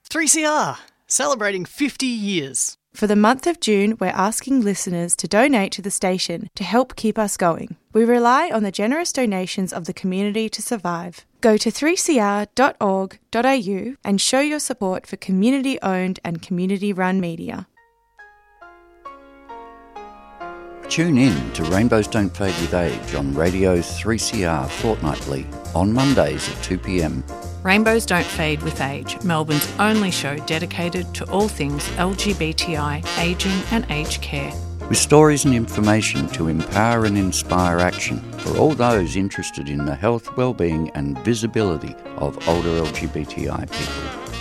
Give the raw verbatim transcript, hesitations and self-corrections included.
three C R, celebrating fifty years. For the month of June, we're asking listeners to donate to the station to help keep us going. We rely on the generous donations of the community to survive. Go to three c r dot org dot a u and show your support for community-owned and community-run media. Tune in to Rainbows Don't Fade with Age on Radio three C R fortnightly on Mondays at two p m. Rainbows Don't Fade with Age, Melbourne's only show dedicated to all things L G B T I, ageing and aged care. With stories and information to empower and inspire action for all those interested in the health, well-being and visibility of older L G B T I people.